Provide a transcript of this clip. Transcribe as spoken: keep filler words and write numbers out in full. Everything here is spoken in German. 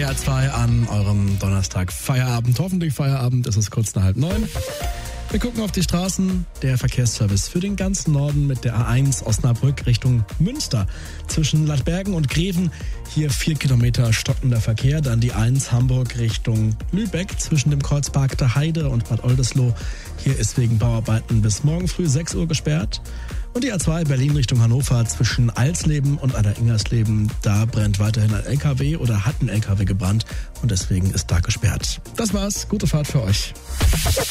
R T L zwei an eurem Donnerstag Feierabend. Hoffentlich Feierabend, es ist kurz nach halb neun. Wir gucken auf die Straßen. Der Verkehrsservice für den ganzen Norden mit der A eins Osnabrück Richtung Münster. Zwischen Ladbergen und Greven hier vier Kilometer stockender Verkehr. Dann die A eins Hamburg Richtung Lübeck zwischen dem Kreuzpark der Heide und Bad Oldesloe. Hier ist wegen Bauarbeiten bis morgen früh sechs Uhr gesperrt. Und die A zwei Berlin Richtung Hannover zwischen Alsleben und Ingersleben. Da brennt weiterhin ein L K W oder hat ein L K W gebrannt und deswegen ist da gesperrt. Das war's. Gute Fahrt für euch.